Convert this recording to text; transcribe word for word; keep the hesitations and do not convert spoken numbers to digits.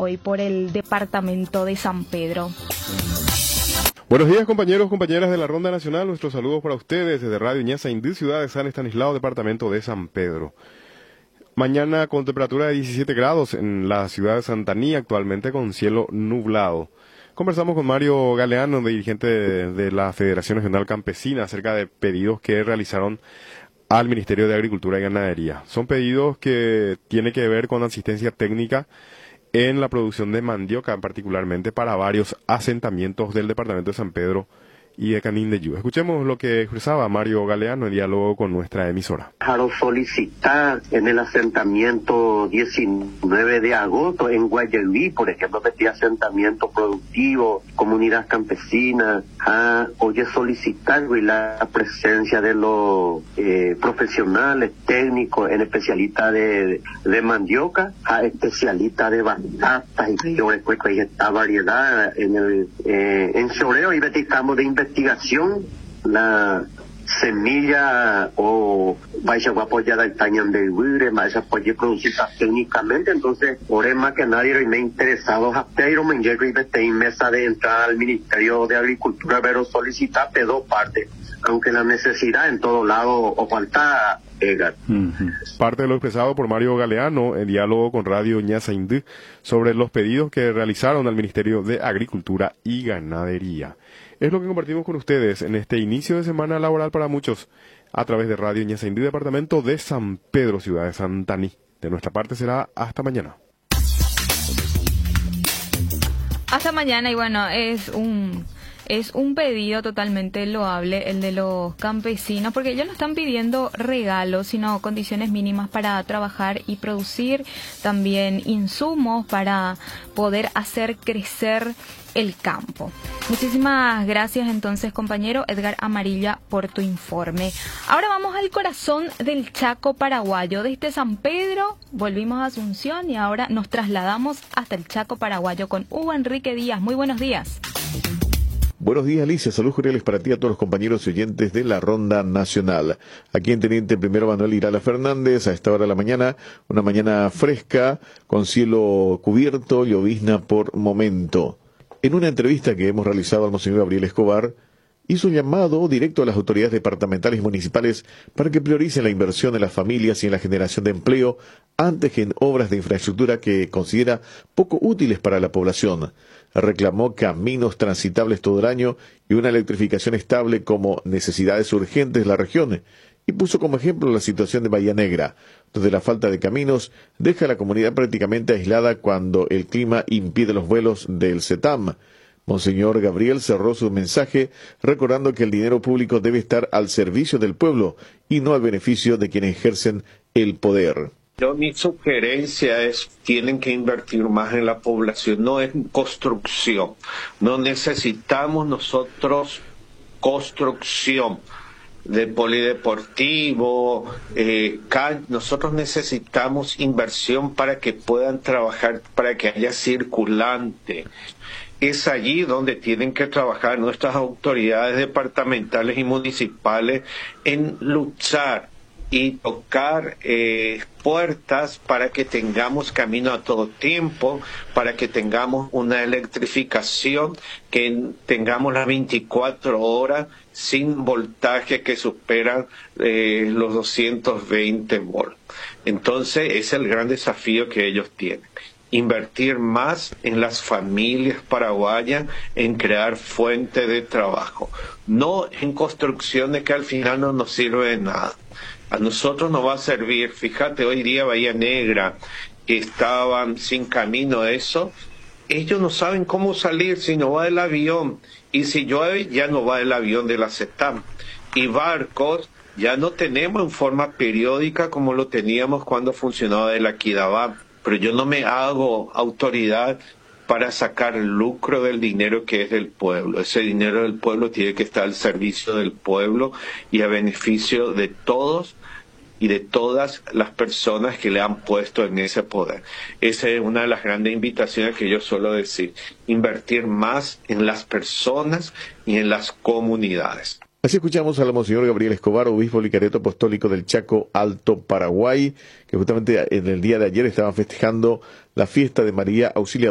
hoy por el departamento de San Pedro. Buenos días, compañeros, compañeras de la Ronda Nacional. Nuestros saludos para ustedes desde Radio Ñasaindú, ciudad de San Estanislao, departamento de San Pedro. Mañana con temperatura de diecisiete grados en la ciudad de Santaní, actualmente con cielo nublado. Conversamos con Mario Galeano, dirigente de, de la Federación Regional Campesina, acerca de pedidos que realizaron al Ministerio de Agricultura y Ganadería. Son pedidos que tienen que ver con asistencia técnica en la producción de mandioca, particularmente para varios asentamientos del departamento de San Pedro y de Canindeyú. Escuchemos lo que expresaba Mario Galeano en diálogo con nuestra emisora. Para solicitar en el asentamiento diecinueve de agosto en Guayelví, por ejemplo, este asentamiento productivo, comunidad campesina, a, oye, solicitar la presencia de los eh, profesionales técnicos en especialistas de, de mandioca, a especialistas de batatas y esta variedad en el eh, en choreo y estamos de investigación investigación, la semilla o vais a apoyar al tañan del virus, vais a apoyar producirla técnicamente, entonces, por más que nadie me ha interesado, pero me llego y vete en mesa de entrar al Ministerio de Agricultura, pero solicitar de dos partes, aunque la necesidad en todo lado o falta. Uh-huh. Parte de lo expresado por Mario Galeano en diálogo con Radio Ñasaindú sobre los pedidos que realizaron al Ministerio de Agricultura y Ganadería. Es lo que compartimos con ustedes en este inicio de semana laboral para muchos a través de Radio Ñasaindú, departamento de San Pedro, ciudad de Santaní. De nuestra parte será hasta mañana. Hasta mañana y bueno, es un... Es un pedido totalmente loable el de los campesinos, porque ellos no están pidiendo regalos, sino condiciones mínimas para trabajar y producir, también insumos para poder hacer crecer el campo. Muchísimas gracias entonces, compañero Edgar Amarilla, por tu informe. Ahora vamos al corazón del Chaco paraguayo. Desde San Pedro volvimos a Asunción y ahora nos trasladamos hasta el Chaco paraguayo con Hugo Enrique Díaz. Muy buenos días. Buenos días, Alicia. Saludos cordiales para ti y a todos los compañeros y oyentes de la Ronda Nacional. Aquí en Teniente Primero Manuel Irala Fernández, a esta hora de la mañana, una mañana fresca, con cielo cubierto, llovizna por momento. En una entrevista que hemos realizado al Monseñor Gabriel Escobar, hizo un llamado directo a las autoridades departamentales y municipales para que prioricen la inversión en las familias y en la generación de empleo antes que en obras de infraestructura que considera poco útiles para la población. Reclamó caminos transitables todo el año y una electrificación estable como necesidades urgentes de la región, y puso como ejemplo la situación de Bahía Negra, donde la falta de caminos deja a la comunidad prácticamente aislada cuando el clima impide los vuelos del CETAM. Monseñor Gabriel cerró su mensaje recordando que el dinero público debe estar al servicio del pueblo y no al beneficio de quienes ejercen el poder. Yo, mi sugerencia es, tienen que invertir más en la población, no en construcción. No necesitamos nosotros construcción de polideportivo, eh, nosotros necesitamos inversión para que puedan trabajar, para que haya circulante. Es allí donde tienen que trabajar nuestras autoridades departamentales y municipales en luchar y tocar eh, puertas para que tengamos camino a todo tiempo, para que tengamos una electrificación, que tengamos las veinticuatro horas sin voltaje que superan eh, los doscientos veinte volts. Entonces, ese es el gran desafío que ellos tienen. Invertir más en las familias paraguayas, en crear fuentes de trabajo, no en construcciones que al final no nos sirve de nada. A nosotros nos va a servir, fíjate, hoy día Bahía Negra, que estaban sin camino eso, ellos no saben cómo salir si no va el avión, y si llueve ya no va el avión de la CETAM, y barcos ya no tenemos en forma periódica como lo teníamos cuando funcionaba el Aquidabá, pero yo no me hago autoridad para sacar lucro del dinero que es del pueblo. Ese dinero del pueblo tiene que estar al servicio del pueblo y a beneficio de todos y de todas las personas que le han puesto en ese poder. Esa es una de las grandes invitaciones que yo suelo decir, invertir más en las personas y en las comunidades. Así escuchamos al Monseñor Gabriel Escobar, obispo vicariato apostólico del Chaco Alto, Paraguay, que justamente en el día de ayer estaban festejando la fiesta de María Auxiliadora